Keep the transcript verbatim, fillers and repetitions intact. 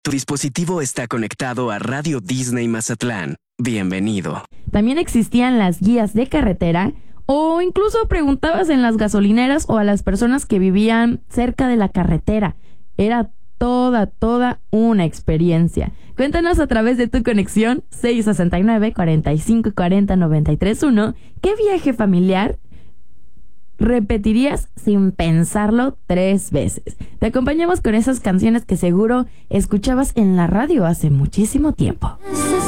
Tu dispositivo está conectado a Radio Disney Mazatlán. Bienvenido. También existían las guías de carretera o incluso preguntabas en las gasolineras o a las personas que vivían cerca de la carretera. Era toda, toda una experiencia. Cuéntanos a través de tu conexión seis sesenta y nueve, cuarenta y cinco, cuarenta, noventa y tres uno ¿qué viaje familiar repetirías sin pensarlo tres veces? Te acompañamos con esas canciones que seguro escuchabas en la radio hace muchísimo tiempo.